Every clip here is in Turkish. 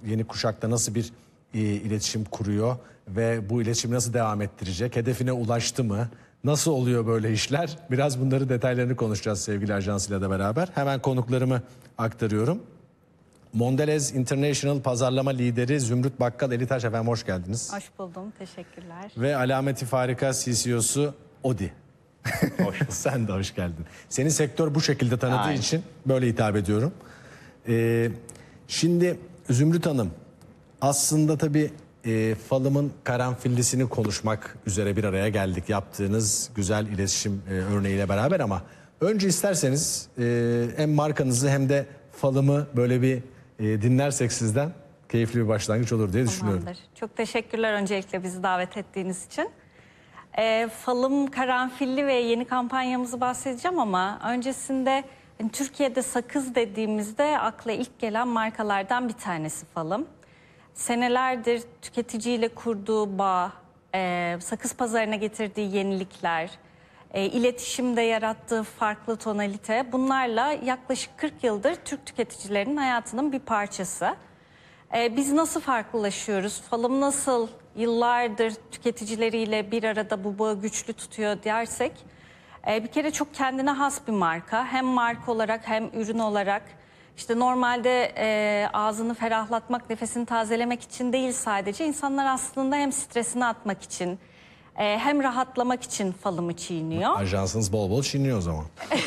yeni kuşakla nasıl bir iletişim kuruyor ve bu iletişimi nasıl devam ettirecek? Hedefine ulaştı mı? Nasıl oluyor böyle işler? Biraz bunları detaylarını konuşacağız sevgili ajansıyla da beraber. Hemen konuklarımı aktarıyorum. Mondelez International pazarlama lideri Zümrüt Bakkal Elitaş, efendim hoş geldiniz. Hoş buldum, teşekkürler. Ve Alameti Farika CCO'su Odi. Hoş bulduk. Sen de hoş geldin. Seni sektör bu şekilde tanıdığı Aynen. için böyle hitap ediyorum. Şimdi Zümrüt Hanım, aslında tabii falımın karanfillisini konuşmak üzere bir araya geldik. Yaptığınız güzel iletişim örneğiyle beraber, ama önce isterseniz hem markanızı hem de falımı böyle bir dinlersek sizden keyifli bir başlangıç olur diye düşünüyorum. Tamamdır. Çok teşekkürler öncelikle bizi davet ettiğiniz için. Falım karanfilli ve yeni kampanyamızı bahsedeceğim ama öncesinde Türkiye'de sakız dediğimizde akla ilk gelen markalardan bir tanesi falım. Senelerdir tüketiciyle kurduğu bağ, sakız pazarına getirdiği yenilikler, iletişimde yarattığı farklı tonalite, bunlarla yaklaşık 40 yıldır Türk tüketicilerinin hayatının bir parçası. Biz nasıl farklılaşıyoruz? Falım nasıl yıllardır tüketicileriyle bir arada bu bağı güçlü tutuyor dersek, bir kere çok kendine has bir marka. Hem marka olarak hem ürün olarak. İşte normalde ağzını ferahlatmak, nefesini tazelemek için değil sadece. İnsanlar aslında hem stresini atmak için hem rahatlamak için falımı çiğniyor. Ajansınız bol bol çiğniyor o zaman.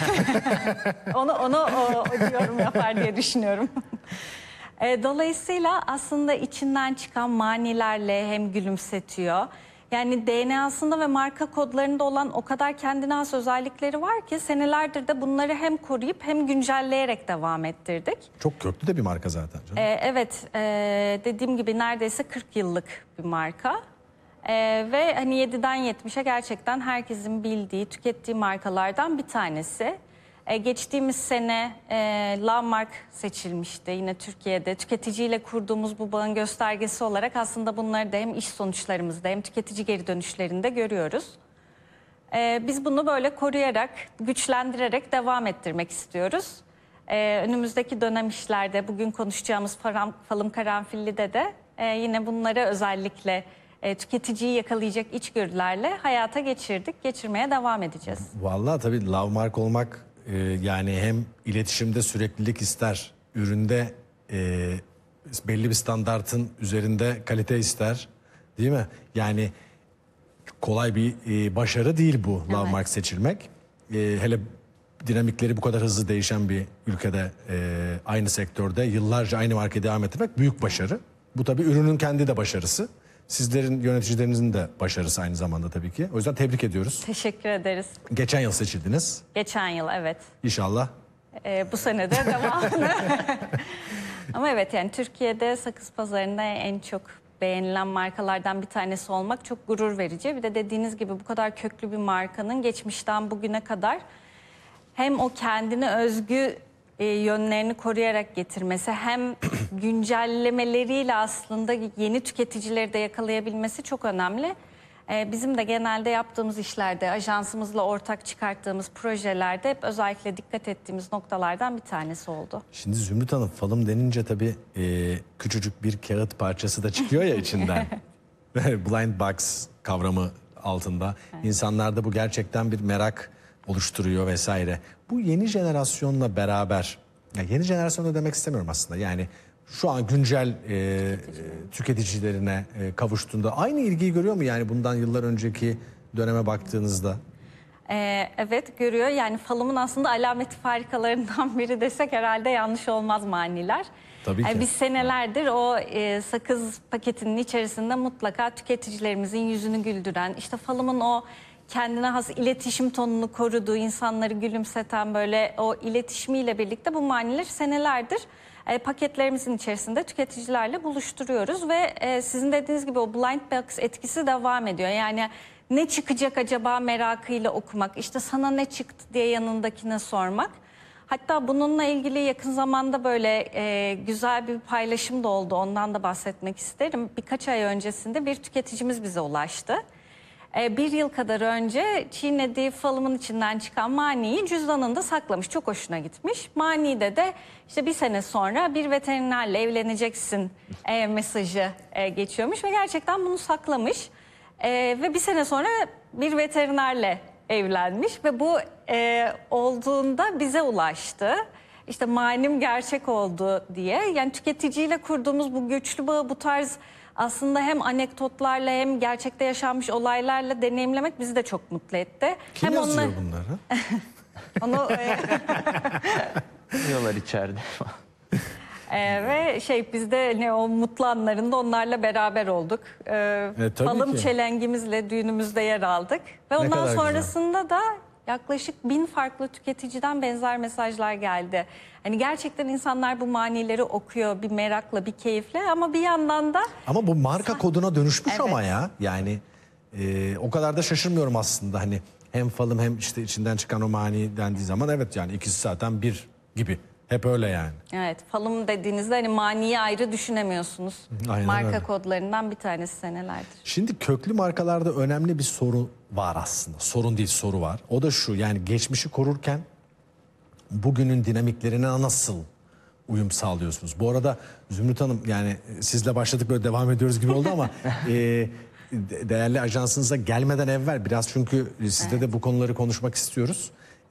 O yorum yapar diye düşünüyorum. Dolayısıyla aslında içinden çıkan manilerle hem gülümsetiyor. Yani DNA'sında ve marka kodlarında olan o kadar kendine has özellikleri var ki senelerdir de bunları hem koruyup hem güncelleyerek devam ettirdik. Çok köklü de bir marka zaten canım. Evet, dediğim gibi neredeyse 40 yıllık bir marka. Ve hani 7'den 70'e gerçekten herkesin bildiği, tükettiği markalardan bir tanesi. Geçtiğimiz sene Landmark seçilmişti yine Türkiye'de. Tüketiciyle kurduğumuz bu bağın göstergesi olarak aslında bunları da hem iş sonuçlarımızda hem tüketici geri dönüşlerinde görüyoruz. Biz bunu böyle koruyarak, güçlendirerek devam ettirmek istiyoruz. Önümüzdeki dönem işlerde bugün konuşacağımız falım karanfilli'de de yine bunları özellikle tüketiciyi yakalayacak içgörülerle hayata geçirmeye devam edeceğiz. Vallahi tabii Landmark olmak yani hem iletişimde süreklilik ister, üründe belli bir standartın üzerinde kalite ister, değil mi? Yani kolay bir başarı değil bu, Evet. Landmark seçilmek. Hele dinamikleri bu kadar hızlı değişen bir ülkede, aynı sektörde yıllarca aynı markaya devam ettirmek büyük başarı. Bu tabii ürünün kendi de başarısı. Sizlerin, yöneticilerinizin de başarısı aynı zamanda tabii ki. O yüzden tebrik ediyoruz. Teşekkür ederiz. Geçen yıl seçildiniz. Geçen yıl evet. İnşallah. Bu sene de devamlı. Ama evet, yani Türkiye'de sakız pazarında en çok beğenilen markalardan bir tanesi olmak çok gurur verici. Bir de dediğiniz gibi bu kadar köklü bir markanın geçmişten bugüne kadar hem o kendine özgü yönlerini koruyarak getirmesi hem güncellemeleriyle aslında yeni tüketicileri de yakalayabilmesi çok önemli. Bizim de genelde yaptığımız işlerde, ajansımızla ortak çıkarttığımız projelerde hep özellikle dikkat ettiğimiz noktalardan bir tanesi oldu. Şimdi Zümrüt Hanım, falım denince tabii küçücük bir kağıt parçası da çıkıyor ya içinden. Blind box kavramı altında. Evet. İnsanlarda bu gerçekten bir merak oluşturuyor vesaire. Bu yeni jenerasyonla beraber, yani yeni jenerasyonla demek istemiyorum aslında. Yani şu an güncel tüketicilerine kavuştuğunda aynı ilgiyi görüyor mu yani bundan yıllar önceki döneme baktığınızda? Evet, görüyor. Yani falımın aslında alameti farikalarından biri desek herhalde yanlış olmaz maniler. Tabii ki. Biz senelerdir o sakız paketinin içerisinde mutlaka tüketicilerimizin yüzünü güldüren, işte falımın o kendine has iletişim tonunu koruduğu, insanları gülümseten böyle o iletişimiyle birlikte bu manileri senelerdir paketlerimizin içerisinde tüketicilerle buluşturuyoruz ve sizin dediğiniz gibi o blind box etkisi devam ediyor. Yani ne çıkacak acaba merakıyla okumak, işte sana ne çıktı diye yanındakine sormak. Hatta bununla ilgili yakın zamanda böyle güzel bir paylaşım da oldu, ondan da bahsetmek isterim. Birkaç ay öncesinde bir tüketicimiz bize ulaştı. Bir yıl kadar önce çiğnediği falımın içinden çıkan maniyi cüzdanında saklamış. Çok hoşuna gitmiş. Manide de işte bir sene sonra bir veterinerle evleneceksin mesajı geçiyormuş ve gerçekten bunu saklamış. Ve bir sene sonra bir veterinerle evlenmiş ve bu olduğunda bize ulaştı. İşte manim gerçek oldu diye. Yani tüketiciyle kurduğumuz bu güçlü bağı, bu tarz aslında hem anekdotlarla hem gerçekte yaşanmış olaylarla deneyimlemek bizi de çok mutlu etti. Kim hem yazıyor bunları? onu Diyorlar içeride. ve biz de o mutlu anlarında onlarla beraber olduk. Tabii Falım ki. çelengimizle düğünümüzde yer aldık. Ve Ne ondan kadar sonrasında da yaklaşık 1000 farklı tüketiciden benzer mesajlar geldi. Hani gerçekten insanlar bu manileri okuyor bir merakla, bir keyifle ama bir yandan da Ama bu marka koduna dönüşmüş Evet. ama ya. Yani o kadar da şaşırmıyorum aslında. Hani hem falım hem işte içinden çıkan o mani dendiği zaman evet yani ikisi zaten bir gibi. Hep öyle yani. evet, falım dediğinizde hani maniyi ayrı düşünemiyorsunuz. Aynen Marka öyle. kodlarından bir tanesi senelerdir. Şimdi köklü markalarda önemli bir soru var aslında. Sorun değil, soru var. O da şu, yani geçmişi korurken bugünün dinamiklerine nasıl uyum sağlıyorsunuz? Bu arada Zümrüt Hanım, yani sizle başladık böyle devam ediyoruz gibi oldu ama değerli ajansınıza gelmeden evvel biraz, çünkü sizde de bu konuları konuşmak istiyoruz.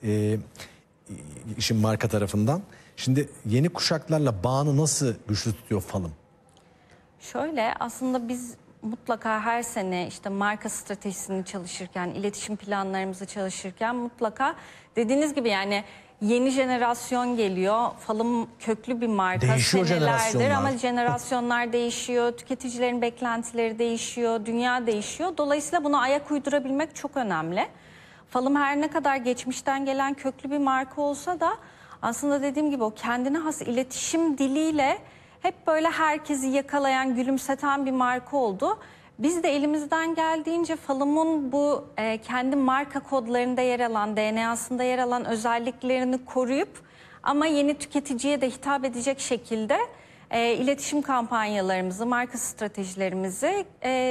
İşin marka tarafından. Şimdi yeni kuşaklarla bağını nasıl güçlü tutuyor falım? Şöyle, aslında biz mutlaka her sene işte marka stratejisini çalışırken, iletişim planlarımızı çalışırken mutlaka dediğiniz gibi yani yeni jenerasyon geliyor. Falım köklü bir marka. Değişiyor senelerdir jenerasyonlar. ama jenerasyonlar değişiyor. Tüketicilerin beklentileri değişiyor. Dünya değişiyor. Dolayısıyla buna ayak uydurabilmek çok önemli. Falım her ne kadar geçmişten gelen köklü bir marka olsa da aslında dediğim gibi o kendine has iletişim diliyle hep böyle herkesi yakalayan, gülümseten bir marka oldu. Biz de elimizden geldiğince falımın bu kendi marka kodlarında yer alan, DNA'sında yer alan özelliklerini koruyup ama yeni tüketiciye de hitap edecek şekilde iletişim kampanyalarımızı, marka stratejilerimizi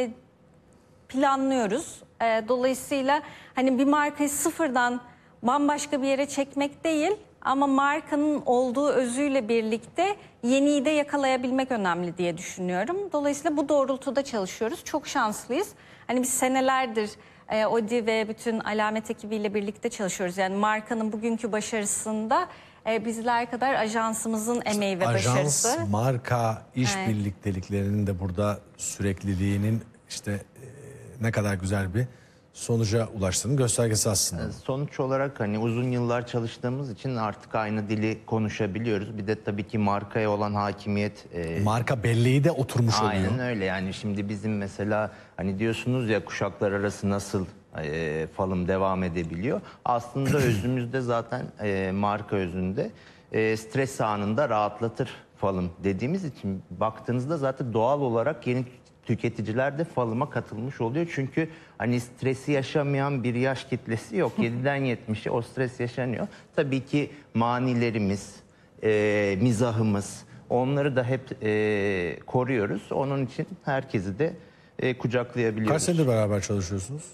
planlıyoruz. Dolayısıyla hani bir markayı sıfırdan bambaşka bir yere çekmek değil ama markanın olduğu özüyle birlikte yeniyi de yakalayabilmek önemli diye düşünüyorum. Dolayısıyla bu doğrultuda çalışıyoruz. Çok şanslıyız. Hani biz senelerdir Odi ve bütün Alamet ekibiyle birlikte çalışıyoruz. Yani markanın bugünkü başarısında bizler kadar ajansımızın emeği ve başarısı. Ajans, marka, iş Evet. birlikteliklerinin de burada sürekliliğinin işte ne kadar güzel bir sonuca ulaştığının göstergesi aslında. Sonuç olarak hani uzun yıllar çalıştığımız için artık aynı dili konuşabiliyoruz. Bir de tabii ki markaya olan hakimiyet Marka belleği de oturmuş oluyor. aynen öyle. Yani şimdi bizim mesela hani diyorsunuz ya kuşaklar arası nasıl falım devam edebiliyor. Aslında özümüzde zaten marka özünde stres anında rahatlatır falım dediğimiz için baktığınızda zaten doğal olarak yeni tüketiciler de falıma katılmış oluyor. Çünkü hani stresi yaşamayan bir yaş kitlesi yok. 7'den 70'e o stres yaşanıyor. Tabii ki manilerimiz, mizahımız, onları da hep koruyoruz. Onun için herkesi de kucaklayabiliyoruz. Kaç senedir beraber çalışıyorsunuz?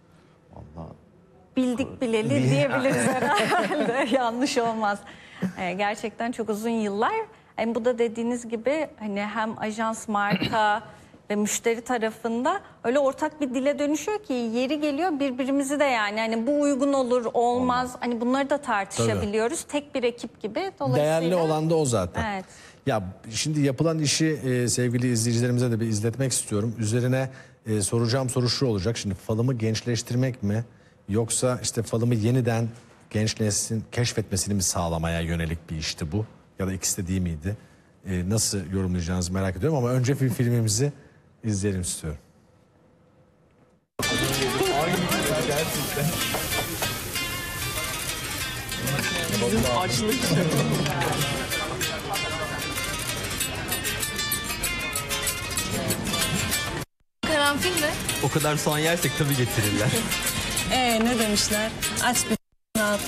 Bildik bileli diyebiliriz herhalde. Yanlış olmaz. Gerçekten çok uzun yıllar. Yani bu da dediğiniz gibi hani hem ajans, marka ve müşteri tarafında öyle ortak bir dile dönüşüyor ki yeri geliyor birbirimizi de yani hani bu uygun olur, olmaz. Hani bunları da tartışabiliyoruz. Tek bir ekip gibi. Dolayısıyla Değerli olan da o zaten. Evet. Ya şimdi yapılan işi sevgili izleyicilerimize de bir izletmek istiyorum. Üzerine soracağım soru şu olacak. Şimdi falımı gençleştirmek mi, yoksa işte falımı yeniden genç neslin keşfetmesini mi sağlamaya yönelik bir işti bu? Ya da ikisi de değil miydi? Nasıl yorumlayacağınızı merak ediyorum ama önce filmimizi izleyelim istiyorum. Karanfil mi? O kadar soğan yersek tabii getirirler. Ne demişler? Aç bir